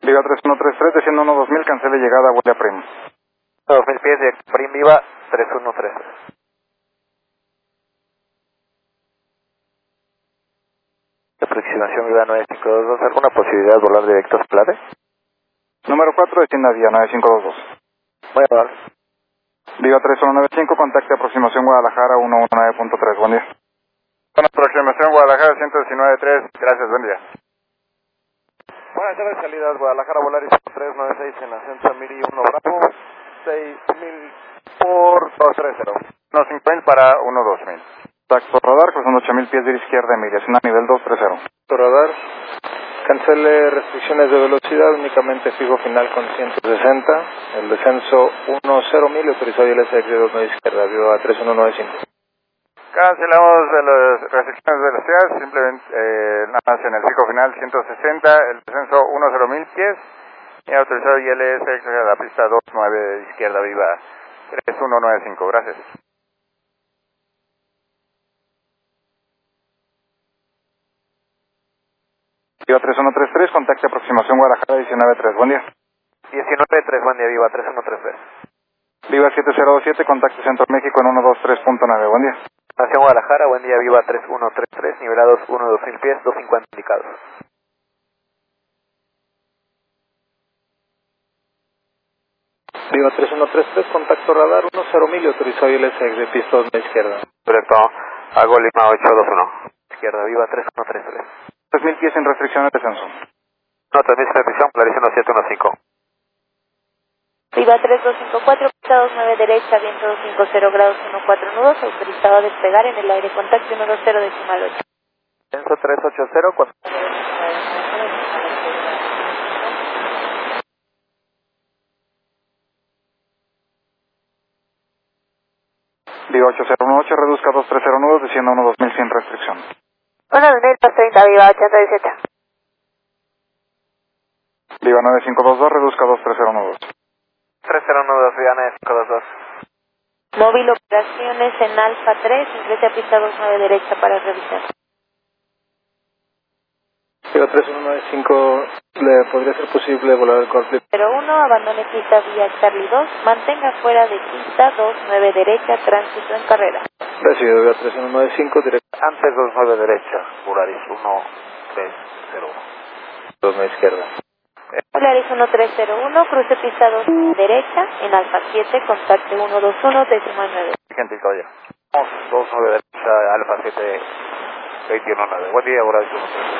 Viva 3133, desciendo 12000, cancele llegada, vuelve a Prim. 2000 pies de Prim Viva 3133. Aproximación Viva 9522, ¿alguna posibilidad de volar directo a Plade? Número 4, descienda vía 9522. Muy amable. Viva 3195, contacte aproximación Guadalajara 119.3, buen día. Con aproximación Guadalajara 119.3, gracias, buen día. Buenas tardes, salidas Guadalajara, Volaris 396 en Ascenso Miri 1 Bravo, 6000 por 230. 150 para 12000. Contacto radar, cruzando 8000 pies de izquierda, Emigración a nivel 230. Radar, cancele restricciones de velocidad, únicamente fijo final con 160, el descenso 10.000 autorizado y el SX de 2 izquierda, Viva 3195. Cancelamos de las restricciones de velocidad, simplemente nada más en el fijo final 160, el descenso 10.000 pies y autorizado ILS a la pista 29 de izquierda, Viva 3195, gracias. Viva 3133, contacte aproximación Guadalajara 193, buen día. 193, buen día, Viva 3133. Viva 7027, contacte Centro México en 123.9, buen día. Nación Guadalajara, buen día, Viva 3133, nivelados 1-2000 pies, 250 indicados. Viva 3133, contacto radar 10.000 y autorizado y el SX de pista 2 izquierda. Directo, hago Lima 821. Izquierda, Viva 3133. 3000 pies sin restricción de descenso. No, 3000 restricción, Clarice 1715. Viva 3254, pista 29 derecha, viento 250 grados 14 nudos, autorizado a despegar en el aire, contacto 120 decimal 8. Censo 380, cuando... Viva 8018, reduzca 230 nudos, descienda 12000 sin restricción. 1.230, Viva 817. Viva 9522, reduzca 230 nudos. 309, Viva 9522. Móvil operaciones en Alfa 3, ingrese a pista 29 derecha para revisar. Viva 3195, ¿le podría ser posible volar el Corplit? 01, abandone pista vía Charlie 2, mantenga fuera de pista 29 derecha, tránsito en carrera. Recibido, Viva 3195, directo Antes 29 derecha, Volaris 1301. 2 izquierda. Volaris 1301, cruce pista 2 derecha, en Alfa 7, contacte 121, decimal 9. Gente, caballero. 29 derecha, Alfa 7, 219. Buen día, Volaris 1301.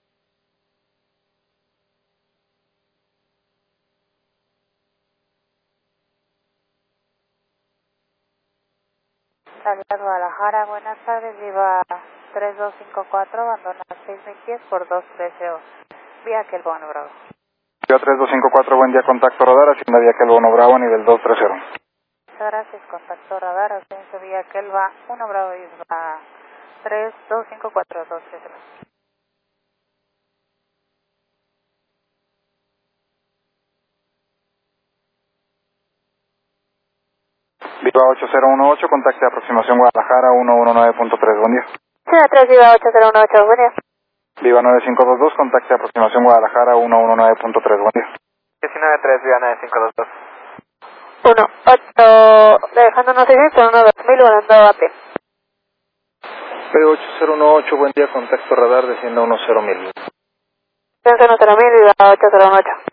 Salida Guadalajara, buenas tardes, Viva 3254, abandona 6000 pies por 230. Vía que el bono bravo. Viva 3254, buen día, contacto radar, hacienda vía que el bono bravo a nivel 230. Muchas gracias, contacto radar, ascenso vía que el va 1 bravo y va 3254, 230. Viva 8018, contacte aproximación Guadalajara 119.3, buen día. Ciudad 3, Viva 8018, buen día. Viva 9522, contacte aproximación Guadalajara 119.3, buen día. 193, Viva 9522. 1, 8, dejando 1600, 12000, volando a P. P8018, buen día, contacto radar, descienda 10.000. Ciudad 1000, Viva 808.